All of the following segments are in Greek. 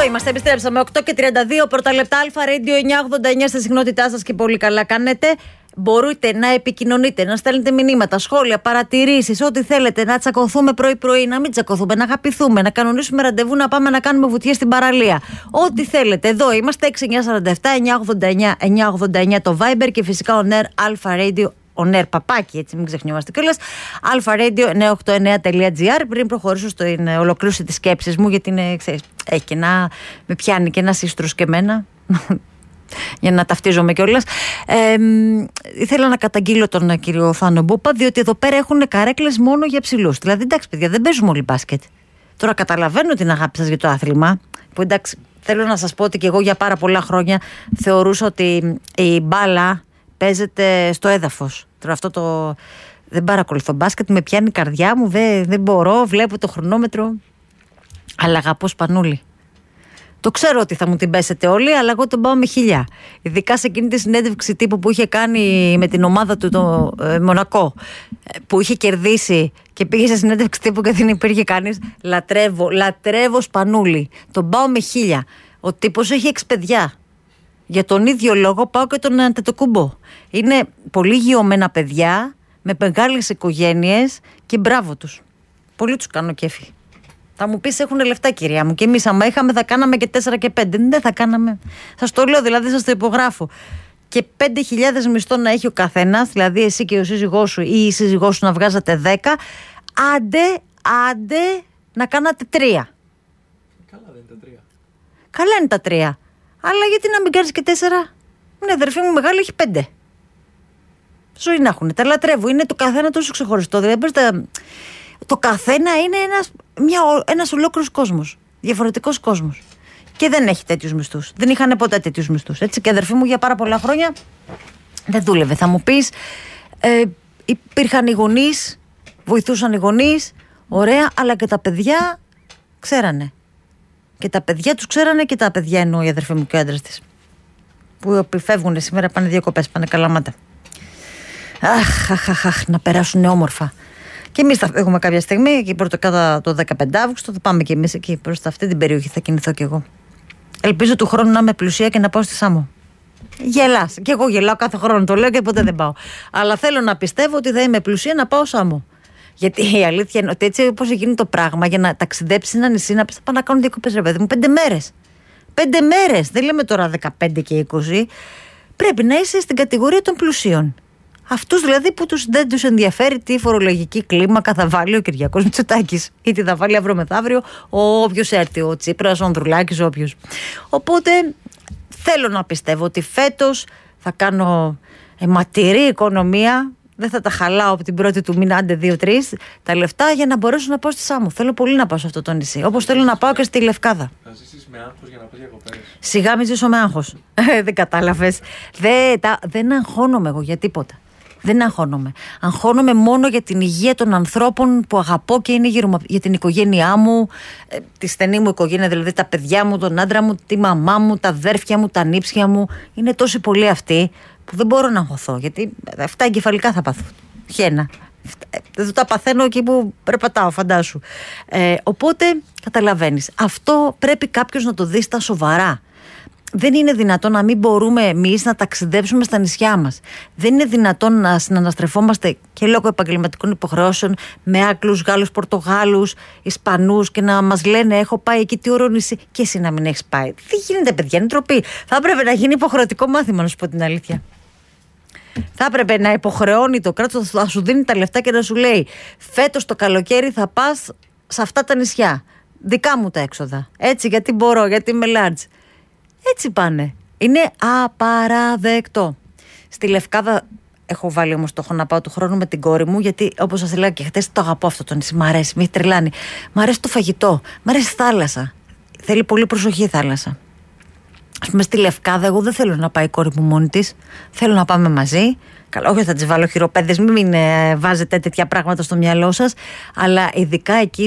Εδώ είμαστε, επιστρέψαμε 8:32 πρώτα λεπτά. Αλφα Radio 989 στη συχνότητά σας και πολύ καλά κάνετε. Μπορείτε να επικοινωνείτε, να στέλνετε μηνύματα, σχόλια, παρατηρήσεις, ό,τι θέλετε. Να τσακωθούμε πρωί-πρωί, να μην τσακωθούμε, να αγαπηθούμε, να κανονίσουμε ραντεβού, να πάμε να κάνουμε βουτιές στην παραλία. Ό,τι θέλετε. Εδώ είμαστε 6947-989-989 το Viber και φυσικά ο Νέρ Αλφα Radio. Ο Νέρ Παπάκι, έτσι μην ξεχνιόμαστε κιόλας. alpha-radio989.gr. Πριν προχωρήσω στην ολοκλήρωση της σκέψης μου, γιατί είναι, ξέρεις, έχει και με πιάνει και ένα σύστρος και εμένα. Για να ταυτίζομαι κιόλας. Ήθελα να καταγγείλω τον κύριο Θάνο Μπούπα, διότι εδώ πέρα έχουν καρέκλες μόνο για ψηλούς. Δηλαδή, εντάξει, παιδιά, δεν παίζουμε όλοι μπάσκετ. Τώρα καταλαβαίνω την αγάπη σας για το άθλημα. Που εντάξει, θέλω να σας πω ότι και εγώ για πάρα πολλά χρόνια θεωρούσα ότι η μπάλα παίζεται στο έδαφος. Τώρα αυτό δεν παρακολουθώ μπάσκετ, με πιάνει η καρδιά μου, δεν μπορώ, βλέπω το χρονόμετρο. Αλλά αγαπώ Σπανούλη. Το ξέρω ότι θα μου την πέσετε όλοι, αλλά εγώ τον πάω με 1000. Ειδικά σε εκείνη τη συνέντευξη τύπου που είχε κάνει με την ομάδα του το Μονακό, που είχε κερδίσει και πήγε σε συνέντευξη τύπου και δεν υπήρχε κανείς. Λατρεύω Σπανούλη. Τον πάω με 1000. Ο τύπος έχει 6 παιδιά. Για τον ίδιο λόγο πάω και τον Αντετοκούμπο. Είναι πολύ γιωμένα παιδιά, με μεγάλες οικογένειες και μπράβο τους. Πολύ τους κάνω κέφι. Θα μου πεις έχουν λεφτά, κυρία μου, και εμείς άμα είχαμε θα κάναμε και 4 και 5. Δεν θα κάναμε. Σας το λέω, δηλαδή σας το υπογράφω. Και 5.000 μισθό να έχει ο καθένας, δηλαδή εσύ και ο σύζυγός σου ή η σύζυγός σου να βγάζατε 10, άντε να κάνατε 3. Καλά δεν είναι τα 3. Καλά είναι τα 3. Αλλά γιατί να μην κάνεις και 4? Ναι, αδερφή μου μεγάλη έχει 5. Ζωή να έχουν. Τα λατρεύω. Είναι το καθένα τόσο ξεχωριστό. Δηλαδή, το καθένα είναι ένας ολόκληρος κόσμος. Διαφορετικός κόσμος. Και δεν έχει τέτοιους μισθούς. Δεν είχαν ποτέ τέτοιους μισθούς. Έτσι, και αδερφή μου για πάρα πολλά χρόνια δεν δούλευε. Θα μου πεις, υπήρχαν οι γονείς, βοηθούσαν οι γονείς, ωραία, αλλά και τα παιδιά ξέρανε. Και τα παιδιά τους ξέρανε και τα παιδιά, εννοώ η αδερφή μου και ο άντρας της. Που επιφεύγουν σήμερα, πάνε διακοπές, πάνε Καλαμάτα. Αχ, να περάσουν όμορφα. Και εμείς θα φύγουμε κάποια στιγμή, εκεί πρώτο κατά το 15 Αύγουστο, θα πάμε και εμείς εκεί προς αυτή την περιοχή, θα κινηθώ κι εγώ. Ελπίζω του χρόνου να είμαι πλουσία και να πάω στη Σάμο. Γελάς. Και εγώ γελάω κάθε χρόνο, το λέω και ποτέ δεν πάω. Αλλά θέλω να πιστεύω ότι θα είμαι πλουσία να πάω Σάμο. Γιατί η αλήθεια είναι ότι έτσι όπως γίνει το πράγμα, για να ταξιδέψει ένα νησί, να πει θα πάω να κάνω διακοπές, ρε παιδί μου, 5 μέρες. 5 μέρες, δεν λέμε τώρα 15 και 20. Πρέπει να είσαι στην κατηγορία των πλουσίων. Αυτούς δηλαδή που δεν τους ενδιαφέρει τι φορολογική κλίμακα θα βάλει ο Κυριάκος Μητσοτάκης ή τι θα βάλει αύριο μεθαύριο όποιος έρθει, ο Τσίπρας, ο Ανδρουλάκης, όποιος. Οπότε θέλω να πιστεύω ότι φέτος θα κάνω αιματηρή οικονομία. Δεν θα τα χαλάω από την πρώτη του μήνα, άντε 2-3 τα λεφτά για να μπορέσω να πάω στη Σάμο. Θέλω πολύ να πάω σε αυτό το νησί. Όπως θέλω να πάω και στη Λευκάδα. Θα ζήσεις με άγχος για να πας διακοπές? Σιγά μην ζήσω με άγχος. Δεν κατάλαβες. Δεν αγχώνομαι εγώ για τίποτα. Δεν αγχώνομαι. Αγχώνομαι μόνο για την υγεία των ανθρώπων που αγαπώ και είναι γύρω μου. Για την οικογένειά μου, τη στενή μου οικογένεια, δηλαδή τα παιδιά μου, τον άντρα μου, τη μαμά μου, τα αδέρφια μου, τα νύψια μου. Είναι τόσοι πολλοί αυτοί που δεν μπορώ να αγχωθώ. Γιατί αυτά εγκεφαλικά θα πάθουν. Χένα. Δεν τα παθαίνω εκεί που περπατάω, φαντάσου. Οπότε καταλαβαίνεις. Αυτό πρέπει κάποιος να το δει στα σοβαρά. Δεν είναι δυνατόν να μην μπορούμε εμείς να ταξιδέψουμε στα νησιά μας. Δεν είναι δυνατόν να συναναστρεφόμαστε και λόγω επαγγελματικών υποχρεώσεων με Άγγλους, Γάλλους, Πορτογάλους, Ισπανούς και να μας λένε έχω πάει εκεί, τι ωραίο νησί, και εσύ να μην έχεις πάει. Δεν γίνεται, παιδιά, είναι ντροπή. Θα έπρεπε να γίνει υποχρεωτικό μάθημα, να σου πω την αλήθεια. Θα έπρεπε να υποχρεώνει το κράτος, να σου δίνει τα λεφτά και να σου λέει φέτος το καλοκαίρι θα πας σε αυτά τα νησιά. Δικά μου τα έξοδα. Έτσι, γιατί μπορώ, γιατί είμαι large. Έτσι πάνε. Είναι απαραδεκτό. Στη Λευκάδα έχω βάλει όμως στόχο να πάω του χρόνου με την κόρη μου, γιατί όπως σας έλεγα και χτες, το αγαπώ αυτό το νησί. Μ' αρέσει, με έχει τρελάνει. Μ' αρέσει το φαγητό. Μ' αρέσει η θάλασσα. Θέλει πολύ προσοχή η θάλασσα. Ας πούμε στη Λευκάδα, εγώ δεν θέλω να πάει η κόρη μου μόνη της. Θέλω να πάμε μαζί. Καλά, όχι, θα τις βάλω χειροπέδες, μην βάζετε τέτοια πράγματα στο μυαλό σας. Αλλά ειδικά εκεί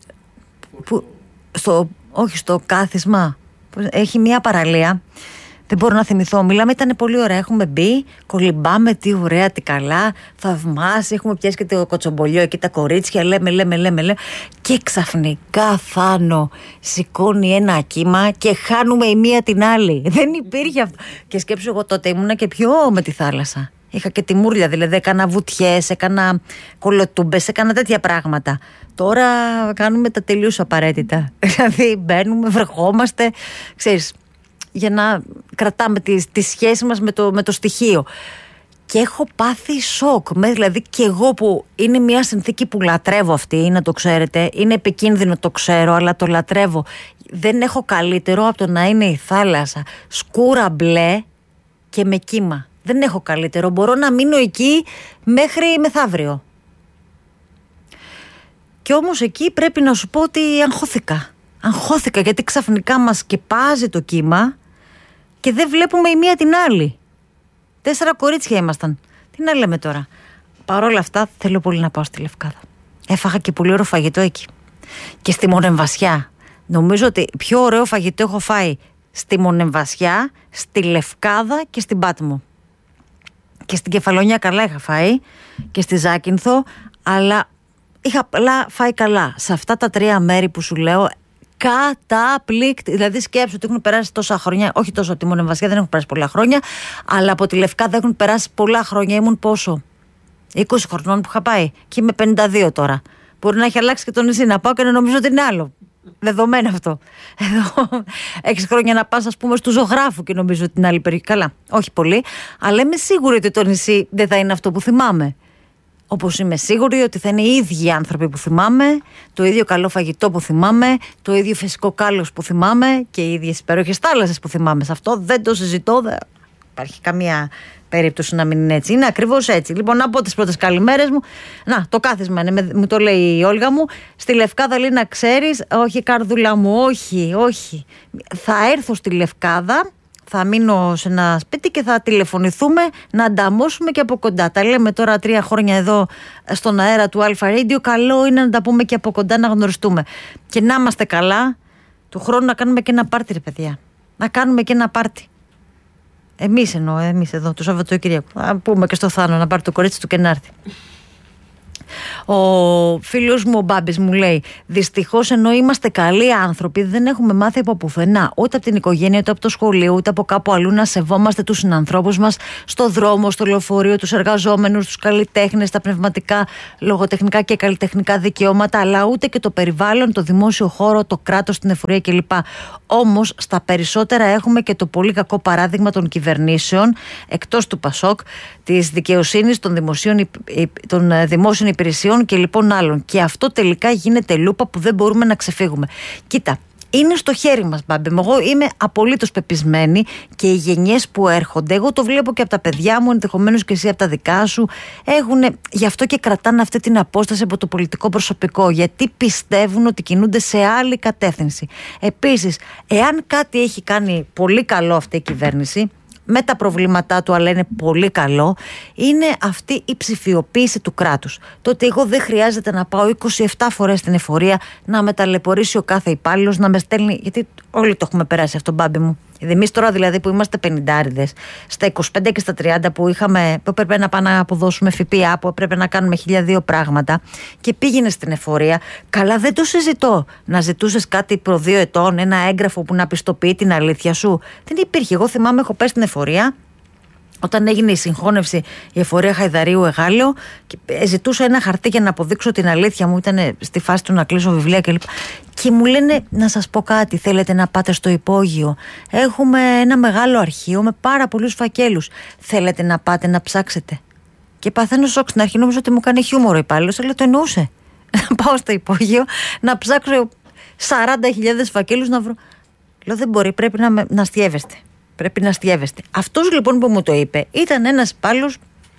στο κάθισμα. Έχει μια παραλία, Δεν μπορώ να θυμηθώ. Μιλάμε, ήταν πολύ ωραία. Έχουμε μπει, κολυμπάμε, τι ωραία, τι καλά. Θαυμάσια. Έχουμε πιάσει και το κοτσομπολιό εκεί τα κορίτσια. Λέμε. Και ξαφνικά Θάνο σηκώνει ένα κύμα και χάνουμε η μία την άλλη. Δεν υπήρχε αυτό. Και σκέψου, εγώ τότε ήμουνα και πιο με τη θάλασσα. Είχα και τη μούρλια, δηλαδή έκανα βουτιές, έκανα κολοτούμπες, έκανα τέτοια πράγματα. Τώρα κάνουμε τα τελείως απαραίτητα. Δηλαδή μπαίνουμε, βρεχόμαστε, ξέρεις, για να κρατάμε τη σχέση μας με το στοιχείο. Και έχω πάθει σοκ. Δηλαδή και εγώ, που είναι μια συνθήκη που λατρεύω αυτή, να το ξέρετε. Είναι επικίνδυνο, το ξέρω, αλλά το λατρεύω. Δεν έχω καλύτερο από το να είναι η θάλασσα σκούρα μπλε και με κύμα. Δεν έχω καλύτερο. Μπορώ να μείνω εκεί μέχρι μεθαύριο. Και όμως εκεί πρέπει να σου πω ότι αγχώθηκα, γιατί ξαφνικά μας σκεπάζει το κύμα και δεν βλέπουμε η μία την άλλη. 4 κορίτσια ήμασταν. Τι να λέμε τώρα. Παρ' όλα αυτά θέλω πολύ να πάω στη Λευκάδα. Έφαγα και πολύ ωραίο φαγητό εκεί. Και στη Μονεμβασιά. Νομίζω ότι πιο ωραίο φαγητό έχω φάει στη Μονεμβασιά, στη Λευκάδα και στην Πάτμο. Και στην Κεφαλονιά καλά είχα φάει και στη Ζάκυνθο, αλλά είχα απλά φάει καλά. Σε αυτά τα 3 μέρη που σου λέω, καταπληκτικά. Δηλαδή σκέψου ότι έχουν περάσει τόσα χρόνια, όχι τόσο από τη Μονεμβασιά, δεν έχουν περάσει πολλά χρόνια, αλλά από τη Λευκάδα έχουν περάσει πολλά χρόνια. Ήμουν πόσο? 20 χρονών που είχα πάει και είμαι 52 τώρα. Μπορεί να έχει αλλάξει και το νησί, να πάω και να νομίζω ότι είναι άλλο. Δεδομένο αυτό. Εδώ 6 χρόνια να πας, ας πούμε, στου ζωγράφου και νομίζω ότι την άλλη περιοχή. Καλά, όχι πολύ, αλλά είμαι σίγουρη ότι το νησί δεν θα είναι αυτό που θυμάμαι. Όπως είμαι σίγουρη ότι θα είναι οι ίδιοι άνθρωποι που θυμάμαι, το ίδιο καλό φαγητό που θυμάμαι, το ίδιο φυσικό κάλος που θυμάμαι και οι ίδιες υπέροχες θάλασσες που θυμάμαι. Σε αυτό δεν το συζητώ, δεν υπάρχει καμία περίπτωση να μην είναι έτσι. Είναι ακριβώς έτσι. Λοιπόν, να πω τις πρώτες καλημέρες μου. Να, το κάθισμα είναι, μου το λέει η Όλγα μου. Στη Λευκάδα λέει να ξέρεις, όχι καρδούλα μου, όχι. Θα έρθω στη Λευκάδα, θα μείνω σε ένα σπίτι και θα τηλεφωνηθούμε να ανταμώσουμε και από κοντά. Τα λέμε τώρα 3 χρόνια εδώ στον αέρα του Αλφα Radio. Καλό είναι να τα πούμε και από κοντά, να γνωριστούμε. Και να είμαστε καλά, του χρόνου να κάνουμε και ένα πάρτι, ρε παιδιά. Να κάνουμε και ένα πάρτι. Εμείς εδώ, το Σαββατοκύριακο. Θα πούμε και στο Θάνο να πάρει το κορίτσι του και να έρθει. Ο φίλος μου ο Μπάμπης μου λέει: δυστυχώς, ενώ είμαστε καλοί άνθρωποι, δεν έχουμε μάθει από πουθενά, ούτε από την οικογένεια, ούτε από το σχολείο, ούτε από κάπου αλλού, να σεβόμαστε τους συνανθρώπους μας στο δρόμο, στο λεωφορείο, τους εργαζόμενους, τους καλλιτέχνες, τα πνευματικά, λογοτεχνικά και καλλιτεχνικά δικαιώματα, αλλά ούτε και το περιβάλλον, το δημόσιο χώρο, το κράτος, την εφορία κλπ. Όμως, στα περισσότερα έχουμε και το πολύ κακό παράδειγμα των κυβερνήσεων, εκτός του Πασόκ, της δικαιοσύνης, των δημόσιων υπηρεσιών και λοιπόν άλλων. Και αυτό τελικά γίνεται λούπα που δεν μπορούμε να ξεφύγουμε. Κοίτα, είναι στο χέρι μας, Μπάμπη. Εγώ είμαι απολύτως πεπισμένη και οι γενιές που έρχονται, εγώ το βλέπω και από τα παιδιά μου, ενδεχομένως και εσύ από τα δικά σου, έχουν γι' αυτό και κρατάνε αυτή την απόσταση από το πολιτικό προσωπικό, γιατί πιστεύουν ότι κινούνται σε άλλη κατεύθυνση. Επίσης, εάν κάτι έχει κάνει πολύ καλό αυτή η κυβέρνηση, με τα προβλήματά του, αλλά είναι πολύ καλό, είναι αυτή η ψηφιοποίηση του κράτους. Το ότι εγώ δεν χρειάζεται να πάω 27 φορές στην εφορία, να με ταλαιπωρήσει ο κάθε υπάλληλος, να με στέλνει. Γιατί όλοι το έχουμε περάσει αυτό, Μπάμπη μου. Εμείς τώρα δηλαδή που είμαστε 50άριδες, στα 25 και στα 30 που έπρεπε να πάμε να αποδώσουμε ΦΠΑ, που έπρεπε να κάνουμε 1002 πράγματα και πήγαινε στην εφορία. Καλά, δεν το συζητώ. Να ζητούσες κάτι προ 2 ετών, ένα έγγραφο που να πιστοποιεί την αλήθεια σου. Δεν υπήρχε. Εγώ θυμάμαι, έχω πέσει στην εφορία. Όταν έγινε η συγχώνευση, η εφορία Χαϊδαρίου Εγάλεο, και ζητούσα ένα χαρτί για να αποδείξω την αλήθεια μου. Ήταν στη φάση του να κλείσω βιβλία κλπ. Και μου λένε, να σας πω κάτι, θέλετε να πάτε στο υπόγειο? Έχουμε ένα μεγάλο αρχείο με πάρα πολλούς φακέλους. Θέλετε να πάτε να ψάξετε? Και παθαίνω σοκ. Στην αρχή νόμιζα ότι μου κάνει χιούμορο ο υπάλληλος, αλλά το εννοούσε. Να πάω στο υπόγειο, να ψάξω 40.000 φακέλους να βρω. Λέω, δεν μπορεί, πρέπει να αστιεύεστε. Πρέπει να αστιεύεστε. Αυτός λοιπόν που μου το είπε ήταν ένας υπάλληλος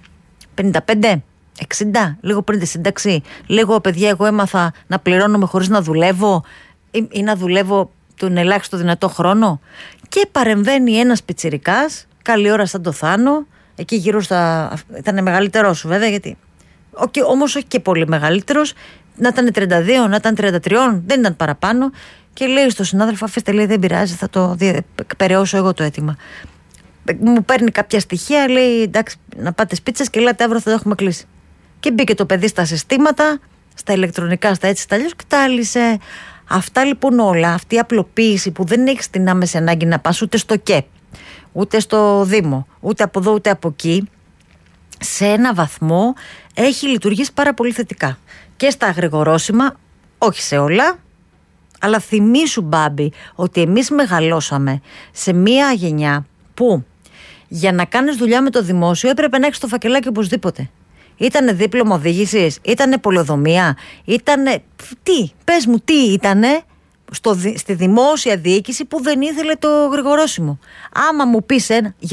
55, 60, λίγο πριν τη σύνταξη. Λέγω, παιδιά, εγώ έμαθα να πληρώνομαι χωρίς να δουλεύω ή να δουλεύω τον ελάχιστο δυνατό χρόνο. Και παρεμβαίνει ένας πιτσιρικάς, καλή ώρα σαν το Θάνο, εκεί γύρω στα. Ήταν μεγαλύτερός σου βέβαια, γιατί. Όμως όχι και πολύ μεγαλύτερος, να ήταν 32, να ήταν 33, δεν ήταν παραπάνω. Και λέει στον συνάδελφο, αφήστε, λέει, δεν πειράζει, θα το εκπεραιώσω εγώ το αίτημα. Μου παίρνει κάποια στοιχεία, λέει εντάξει, να πάτε σπίτι και λέτε αύριο θα το έχουμε κλείσει. Και μπήκε το παιδί στα συστήματα, στα ηλεκτρονικά, στα έτσι, στα αλλιώς και τα άλυσε. Αυτά λοιπόν όλα, αυτή η απλοποίηση που δεν έχεις την άμεση ανάγκη να πας ούτε στο ΚΕΠ, ούτε στο Δήμο, ούτε από εδώ ούτε από εκεί, σε ένα βαθμό έχει λειτουργήσει πάρα πολύ θετικά. Και στα γρηγορώσιμα, όχι σε όλα, αλλά θυμήσου Μπάμπη ότι εμείς μεγαλώσαμε σε μία γενιά που για να κάνεις δουλειά με το δημόσιο έπρεπε να έχεις το φακελάκι οπωσδήποτε. Ήτανε δίπλωμα οδήγησης, ήτανε πολεοδομία, ήτανε. Τι, πες μου, τι ήτανε στη δημόσια διοίκηση που δεν ήθελε το γρηγορώσιμο. Άμα μου πεις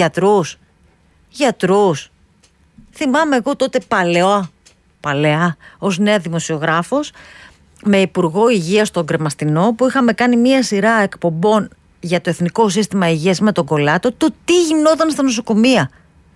γιατρούς. Θυμάμαι εγώ τότε παλαιά, ως νέα δημοσιογράφος, με Υπουργό Υγείας στον Κρεμαστινό, που είχαμε κάνει μία σειρά εκπομπών για το Εθνικό Σύστημα Υγείας με τον Κολάτο, το τι γινόταν στα νοσοκομεία.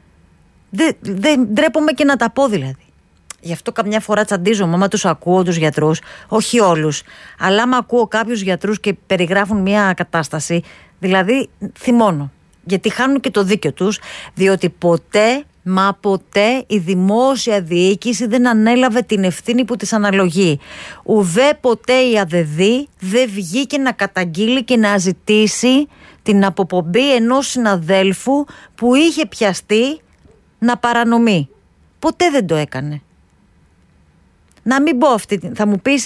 Δεν ντρέπομαι και να τα πω δηλαδή. Γι' αυτό καμιά φορά τσαντίζομαι άμα τους ακούω τους γιατρούς, όχι όλους, αλλά άμα ακούω κάποιους γιατρούς και περιγράφουν μια κατάσταση, δηλαδή θυμώνω. Γιατί χάνουν και το δίκιο τους, διότι ποτέ η δημόσια διοίκηση δεν ανέλαβε την ευθύνη που της αναλογεί. Ουδέ ποτέ η ΑΔΔ δεν βγήκε να καταγγείλει και να ζητήσει την αποπομπή ενός συναδέλφου που είχε πιαστεί να παρανομεί. Ποτέ δεν το έκανε. Να μην πω αυτή, θα μου πεις,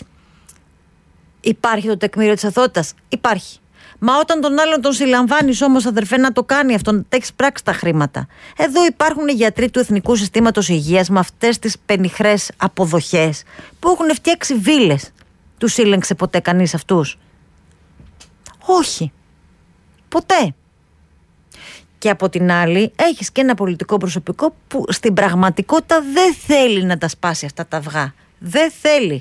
υπάρχει το τεκμήριο της αθωότητας? Υπάρχει. Μα όταν τον άλλον τον συλλαμβάνεις όμως, αδερφέ, να το κάνει αυτό, να έχεις πράξει τα χρήματα. Εδώ υπάρχουν οι γιατροί του Εθνικού Συστήματος Υγείας με αυτές τις πενιχρές αποδοχές που έχουν φτιάξει βίλες. Τους σύλλεγξε ποτέ κανείς αυτούς? Όχι. Ποτέ. Και από την άλλη έχεις και ένα πολιτικό προσωπικό που στην πραγματικότητα δεν θέλει να τα σπάσει αυτά τα αυγά. Δεν θέλει.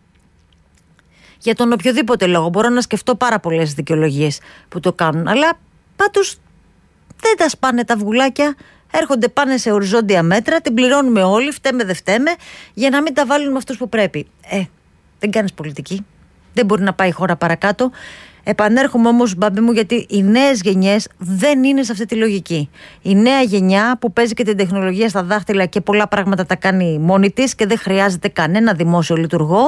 Για τον οποιοδήποτε λόγο. Μπορώ να σκεφτώ πάρα πολλές δικαιολογίες που το κάνουν. Αλλά πάντως δεν τα σπάνε τα αυγουλάκια. Έρχονται, πάνε σε οριζόντια μέτρα, την πληρώνουμε όλοι, φταίμε δεν φταίμε, για να μην τα βάλουν με αυτούς που πρέπει. Δεν κάνεις πολιτική. Δεν μπορεί να πάει η χώρα παρακάτω. Επανέρχομαι όμως, Μπάμπη μου, γιατί οι νέες γενιές δεν είναι σε αυτή τη λογική. Η νέα γενιά που παίζει και την τεχνολογία στα δάχτυλα και πολλά πράγματα τα κάνει μόνη της και δεν χρειάζεται κανένα δημόσιο λειτουργό,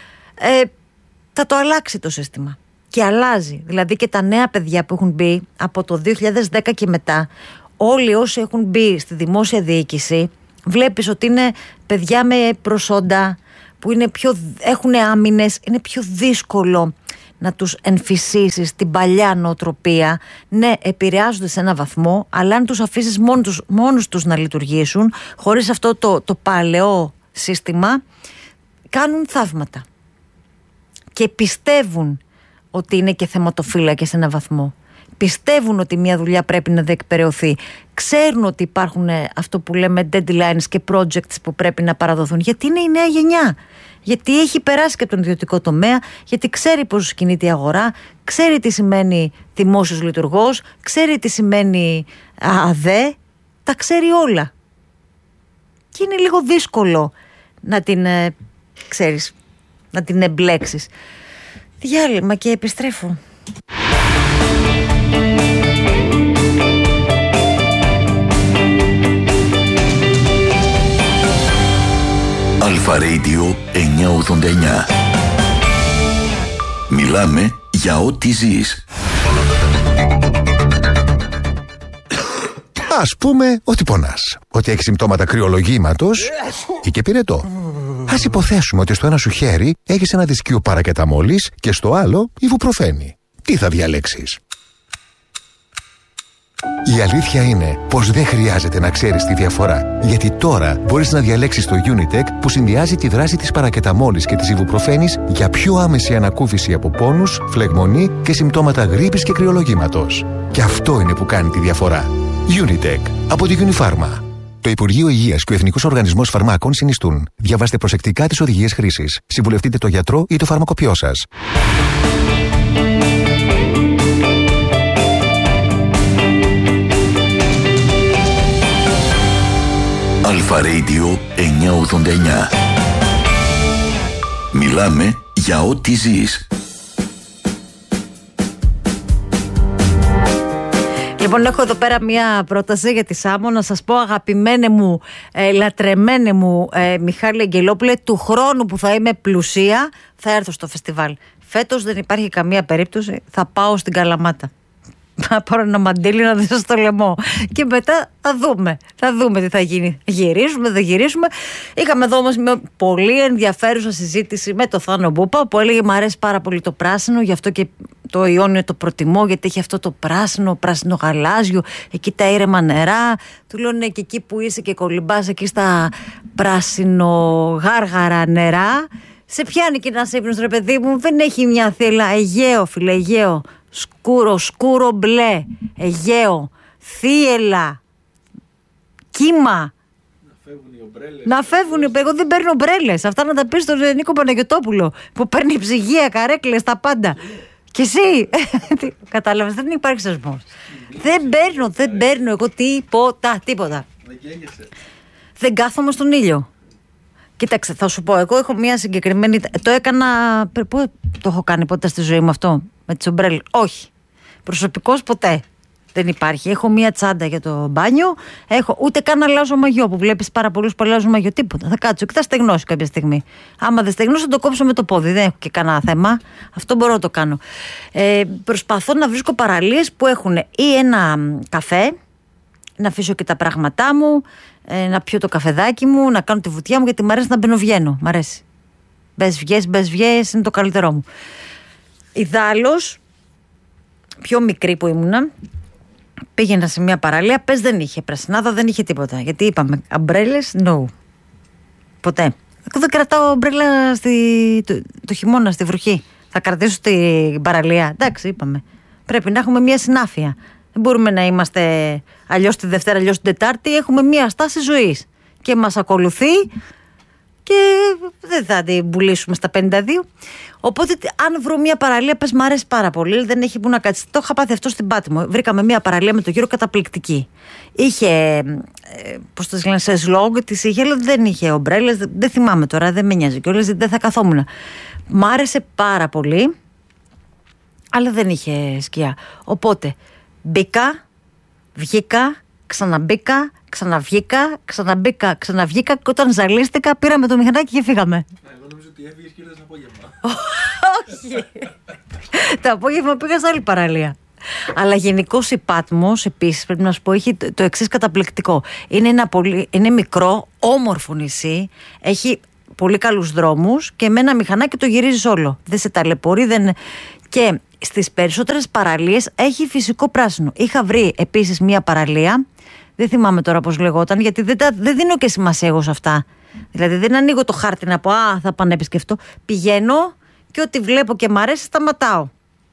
θα το αλλάξει το σύστημα. Και αλλάζει. Δηλαδή και τα νέα παιδιά που έχουν μπει από το 2010 και μετά, όλοι όσοι έχουν μπει στη δημόσια διοίκηση, βλέπεις ότι είναι παιδιά με προσόντα, που έχουν άμυνες, είναι πιο δύσκολο να τους εμφυσίσεις την παλιά νοοτροπία. Ναι, επηρεάζονται σε ένα βαθμό, αλλά αν τους αφήσεις μόνους τους να λειτουργήσουν, χωρίς αυτό το παλαιό σύστημα, κάνουν θαύματα. Και πιστεύουν ότι είναι και θεματοφύλακες σε ένα βαθμό. Πιστεύουν ότι μια δουλειά πρέπει να διεκπεραιωθεί. Ξέρουν ότι υπάρχουν αυτό που λέμε deadlines και projects που πρέπει να παραδοθούν. Γιατί είναι η νέα γενιά. Γιατί έχει περάσει και από τον ιδιωτικό τομέα, γιατί ξέρει πώς κινείται η αγορά, ξέρει τι σημαίνει δημόσιος λειτουργός, ξέρει τι σημαίνει ΑΔΕ, τα ξέρει όλα. Και είναι λίγο δύσκολο να την, να την εμπλέξεις. Διάλειμμα και επιστρέφω. Αλφα Radio 989. Μιλάμε για ό,τι ζεις. Ας πούμε ότι πονάς, ότι έχεις συμπτώματα κρυολογήματος ή και πυρετό. Ας υποθέσουμε ότι στο ένα σου χέρι έχεις ένα δισκείο παρακεταμόλης και στο άλλο ιβουπροφένη. Τι θα διαλέξεις? Η αλήθεια είναι πως δεν χρειάζεται να ξέρεις τη διαφορά, γιατί τώρα μπορείς να διαλέξεις το Unitec που συνδυάζει τη δράση της παρακεταμόλης και της ιβουπροφένης για πιο άμεση ανακούφιση από πόνους, φλεγμονή και συμπτώματα γρίπης και κρυολογήματος. Και αυτό είναι που κάνει τη διαφορά. Unitec από τη Unifarma. Το Υπουργείο Υγείας και ο Εθνικός Οργανισμός Φαρμάκων συνιστούν. Διαβάστε προσεκτικά τις οδηγίες χρήσης. Συμβουλευτείτε τον γιατρό ή το φαρμακοποιό σας. Αλφα Radio 989. Μιλάμε για ό,τι ζεις. Λοιπόν, έχω εδώ πέρα μία πρόταση για τη Σάμο. Να σας πω, αγαπημένε μου, λατρεμένε μου Μιχάλη Αγγελόπουλε, του χρόνου που θα είμαι πλουσία θα έρθω στο φεστιβάλ. Φέτος δεν υπάρχει καμία περίπτωση, θα πάω στην Καλαμάτα. Θα πάρω ένα μαντίλι να δώσω στο λαιμό. Και μετά θα δούμε τι θα γίνει. Γυρίσουμε, δεν γυρίσουμε. Είχαμε εδώ όμως μια πολύ ενδιαφέρουσα συζήτηση με το Θάνο Μπούπα, που έλεγε: μ' αρέσει πάρα πολύ το πράσινο, γι' αυτό και το Ιόνιο το προτιμώ, γιατί έχει αυτό το πράσινο γαλάζιο, εκεί τα ήρεμα νερά. Του λέω: ναι, και εκεί που είσαι και κολυμπάς εκεί στα πράσινο γάργαρα νερά, σε πιάνει και ένας ύπνος, ρε παιδί μου. Δεν έχει μια θύελα. Αιγαίο, φίλε, Αιγαίο. Σκούρο μπλε, Αιγαίο, θύελα, κύμα. Να φεύγουν οι ομπρέλες. Εγώ δεν παίρνω ομπρέλες. Αυτά να τα πεις στον Νίκο Παναγιωτόπουλο, που παίρνει ψυγεία, καρέκλες, τα πάντα. Και εσύ. Κατάλαβες, δεν υπάρχει σεσμός. Δεν παίρνω εγώ τίποτα. Δεν κάθομαι στον ήλιο. Κοίταξε, θα σου πω, εγώ έχω μια συγκεκριμένη. Το έκανα. Πού το έχω κάνει ποτέ στη ζωή μου αυτό, με τις ομπρέλες? Όχι. Προσωπικός ποτέ δεν υπάρχει. Έχω μια τσάντα για το μπάνιο. Ούτε καν αλλάζω μαγιό, που βλέπεις πάρα πολλούς που αλλάζουν μαγιό. Τίποτα. Θα κάτσω και θα στεγνώσει κάποια στιγμή. Άμα δεν στεγνώσει, θα το κόψω με το πόδι. Δεν έχω και κανένα θέμα. Αυτό μπορώ να το κάνω. Προσπαθώ να βρίσκω παραλίες που έχουν ή ένα καφέ, να αφήσω και τα πράγματά μου, να πιω το καφεδάκι μου, να κάνω τη βουτιά μου, γιατί μου αρέσει να μπαινοβγαίνω. Μ' αρέσει. Μπες βγες, είναι το καλύτερό μου. Ιδάλλως, πιο μικρή που ήμουνα, πήγαινα σε μια παραλία, πες δεν είχε πρασινάδα, δεν είχε τίποτα. Γιατί είπαμε, αμπρέλες, no. Ποτέ. Εγώ δεν κρατάω αμπρέλα το χειμώνα, στη βροχή. Θα κρατήσω στην παραλία. Εντάξει, είπαμε. Πρέπει να έχουμε μια συνάφεια. Δεν μπορούμε να είμαστε αλλιώς τη Δευτέρα, αλλιώς την Τετάρτη. Έχουμε μια στάση ζωής. Και μας ακολουθεί και δεν θα την πουλήσουμε στα 52. Οπότε, αν βρω μια παραλία, πες μ' αρέσει πάρα πολύ, δεν έχει που να κάτσει. Το είχα πάθει αυτό στην Πάτμο. Βρήκαμε μια παραλία με το γύρο καταπληκτική. Είχε, πώς το λένε, σε σλόγγ της είχε, αλλά δεν είχε ομπρέλες. Δεν θυμάμαι τώρα, δεν με νοιάζει κιόλας, δεν θα καθόμουν. Μ' άρεσε πάρα πολύ, αλλά δεν είχε σκιά. Οπότε, μπήκα, βγήκα, ξαναμπήκα, ξαναβγήκα και όταν ζαλίστηκα πήραμε το μηχανάκι και φύγαμε. Εγώ νομίζω ότι έφυγες και ήρθες το απόγευμα. Όχι. Το απόγευμα πήγα σε άλλη παραλία. Αλλά γενικώς η Πάτμος, επίσης, πρέπει να σου πω, έχει το εξής καταπληκτικό. Είναι μικρό, όμορφο νησί, έχει πολύ καλούς δρόμους και με ένα μηχανάκι το γυρίζεις όλο. Δεν σε ταλαιπωρεί, και στις περισσότερες παραλίες έχει φυσικό πράσινο. Είχα βρει επίσης μια παραλία, δεν θυμάμαι τώρα πώς λεγόταν, γιατί δεν δίνω και σημασία εγώ σε αυτά. Δηλαδή δεν ανοίγω το χάρτη να πω θα πάω να επισκεφτώ. Πηγαίνω και ό,τι βλέπω και μ' αρέσει σταματάω.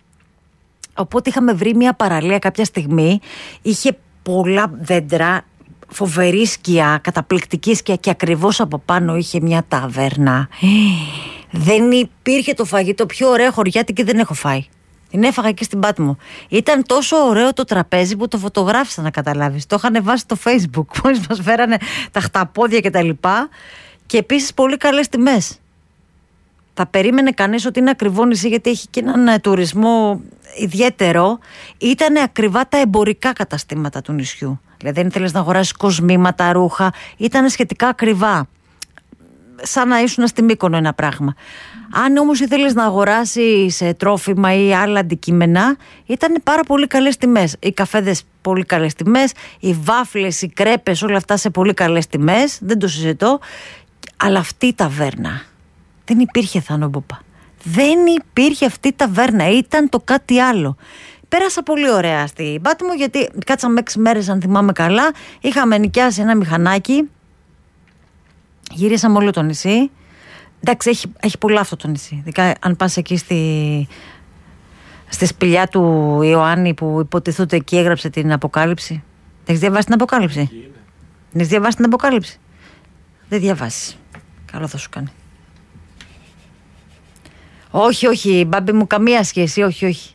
Οπότε είχαμε βρει μια παραλία κάποια στιγμή, είχε πολλά δέντρα, φοβερή σκιά, καταπληκτική σκιά και ακριβώς από πάνω είχε μια ταβέρνα. Δεν υπήρχε το φαγητό πιο ωραίο χωριάτικη, δεν έχω φάει. Την έφαγα εκεί στην Πάτμο. Ήταν τόσο ωραίο το τραπέζι που το φωτογράφησα, να καταλάβεις. Το είχαν βάσει στο Facebook, μόλις μας φέρανε τα χταπόδια και τα λοιπά. Και επίσης πολύ καλές τιμές. Θα περίμενε κανείς ότι είναι ακριβό νησί, γιατί έχει και έναν τουρισμό ιδιαίτερο. Ήτανε ακριβά τα εμπορικά καταστήματα του νησιού. Δηλαδή δεν ήθελες να αγοράσεις κοσμήματα, ρούχα. Ήτανε σχετικά ακριβά. Σαν να ήσουν στη Μύκονο ένα πράγμα. Αν όμως ήθελες να αγοράσεις τρόφιμα ή άλλα αντικείμενα, ήταν πάρα πολύ καλές τιμές. Οι καφέδες πολύ καλές τιμές, οι βάφλες, οι κρέπες, όλα αυτά σε πολύ καλές τιμές, δεν το συζητώ. Αλλά αυτή η ταβέρνα δεν υπήρχε, Θάνο Μπούπα. Δεν υπήρχε αυτή η ταβέρνα, ήταν το κάτι άλλο. Πέρασα πολύ ωραία στην Πάτμο, γιατί κάτσαμε 6 μέρες, αν θυμάμαι καλά. Είχαμε νοικιάσει ένα μηχανάκι. Γυρίσαμε όλο το νησί. Εντάξει, έχει πολλά αυτό το νησί. Δηλαδή, αν πας εκεί στη σπηλιά του Ιωάννη, που υποτιθούνται εκεί έγραψε την Αποκάλυψη. Έχεις διαβάσει την Αποκάλυψη? Έχεις διαβάσει την Αποκάλυψη? Δεν διαβάσεις. Καλό θα σου κάνει. Όχι, μπάμπη μου, καμία σχέση. Όχι.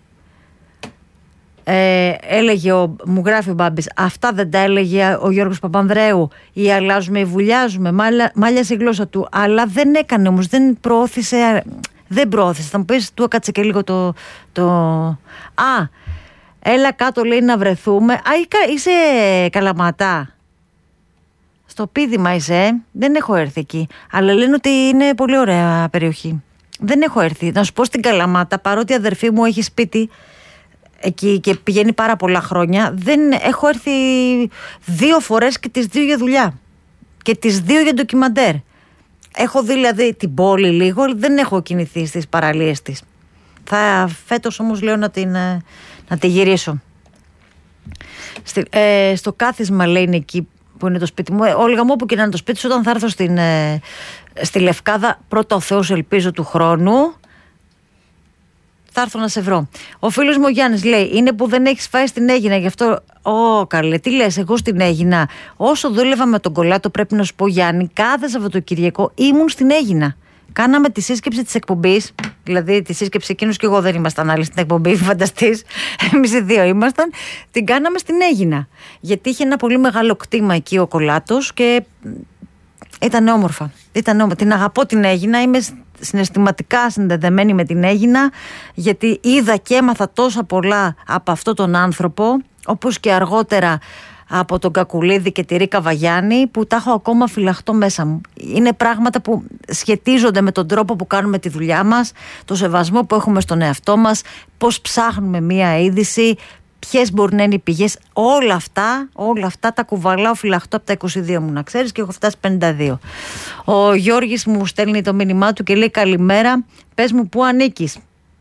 Έλεγε μου γράφει ο Μπάμπης, αυτά δεν τα έλεγε ο Γιώργος Παπανδρέου, ή αλλάζουμε ή βουλιάζουμε, μάλιασε η γλώσσα του, αλλά δεν έκανε όμως, δεν προώθησε. Θα μου πεις, του έκατσε και λίγο Έλα κάτω, λέει, να βρεθούμε. Είσαι Καλαματά. Στο Πίδημα είσαι, δεν έχω έρθει εκεί. Αλλά λένε ότι είναι πολύ ωραία περιοχή. Δεν έχω έρθει. Να σου πω, στην Καλαμάτα, παρότι η αδερφή μου έχει σπίτι εκεί και πηγαίνει πάρα πολλά χρόνια, δεν έχω έρθει 2 φορές και τις 2 για δουλειά. Και τις 2 για ντοκιμαντέρ. Έχω δει δηλαδή την πόλη λίγο, δεν έχω κινηθεί στις παραλίες της. Φέτος όμως λέω να τη γυρίσω. Στο κάθισμα, λέει, είναι εκεί που είναι το σπίτι μου. Όλγα μου, όπου και να είναι το σπίτι σου, όταν θα έρθω στη Λευκάδα, πρώτα ο Θεός, ελπίζω, του χρόνου, θα έρθω να σε βρω. Ο φίλος μου ο Γιάννης λέει: είναι που δεν έχεις φάει στην Αίγινα, γι' αυτό. Καλέ, τι λες, εγώ στην Αίγινα. Όσο δούλευα με τον Κολάτο, πρέπει να σου πω, Γιάννη, κάθε Σαββατοκυριακό ήμουν στην Αίγινα. Κάναμε τη σύσκεψη της εκπομπής, δηλαδή τη σύσκεψη εκείνους και εγώ δεν ήμασταν άλλοι στην εκπομπή, φανταστείς. Εμείς οι 2 ήμασταν. Την κάναμε στην Αίγινα. Γιατί είχε ένα πολύ μεγάλο κτήμα εκεί ο Κολάτος και ήταν όμορφα. Την αγαπώ την Αίγινα, είμαι συναισθηματικά συνδεδεμένη με την Αίγινα, γιατί είδα και έμαθα τόσα πολλά από αυτόν τον άνθρωπο, όπως και αργότερα από τον Κακουλίδη και τη Ρίκα Βαγιάννη, που τα έχω ακόμα φυλαχτώ μέσα μου. Είναι πράγματα που σχετίζονται με τον τρόπο που κάνουμε τη δουλειά μας, το σεβασμό που έχουμε στον εαυτό μας, πώς ψάχνουμε μία είδηση, ποιες μπορεί να είναι οι πηγές. Όλα αυτά τα κουβαλάω φυλαχτώ από τα 22 μου, να ξέρεις, και έχω φτάσει 52. Ο Γιώργης μου στέλνει το μήνυμά του και λέει: καλημέρα, πες μου πού ανήκεις.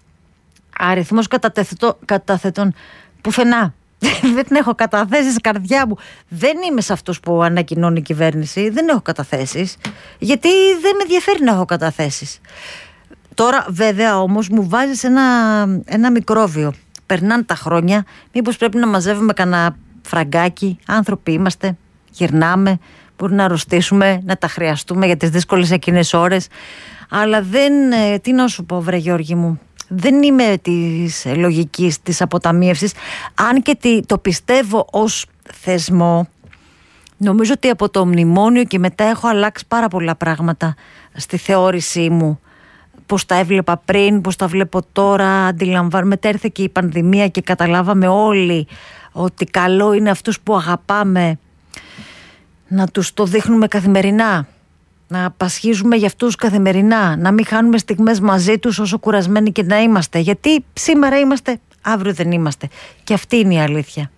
Αριθμός καταθετών πουθενά. Δεν έχω καταθέσεις, καρδιά μου. Δεν είμαι σε αυτούς που ανακοινώνει η κυβέρνηση. Δεν έχω καταθέσεις, γιατί δεν με ενδιαφέρει να έχω καταθέσεις. Τώρα βέβαια όμως μου βάζεις ένα μικρόβιο. Περνάνε τα χρόνια, μήπως πρέπει να μαζεύουμε κανένα φραγκάκι? Άνθρωποι είμαστε, γυρνάμε, μπορεί να αρρωστήσουμε, να τα χρειαστούμε για τις δύσκολες εκείνες ώρες. Αλλά τι να σου πω, βρε Γιώργη μου, δεν είμαι της λογικής της αποταμίευσης, αν και το πιστεύω ως θεσμό. Νομίζω ότι από το μνημόνιο και μετά έχω αλλάξει πάρα πολλά πράγματα στη θεώρησή μου. Πώς τα έβλεπα πριν, πώς τα βλέπω τώρα, αντιλαμβάνομαι. Μετά ήρθε και η πανδημία και καταλάβαμε όλοι ότι καλό είναι αυτούς που αγαπάμε να τους το δείχνουμε καθημερινά, να πασχίζουμε για αυτούς καθημερινά, να μην χάνουμε στιγμές μαζί τους όσο κουρασμένοι και να είμαστε, γιατί σήμερα είμαστε, αύριο δεν είμαστε, και αυτή είναι η αλήθεια.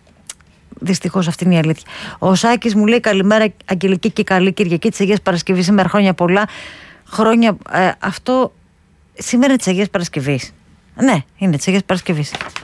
Δυστυχώς αυτή είναι η αλήθεια. Ο Σάκης μου λέει: καλημέρα Αγγελική και καλή Κυριακή της Αγίας Παρασκευής, σήμερα χρόνια πολλά. Χρόνια, αυτό σήμερα είναι της Αγίας Παρασκευής. Ναι, είναι της Αγίας Παρασκευής.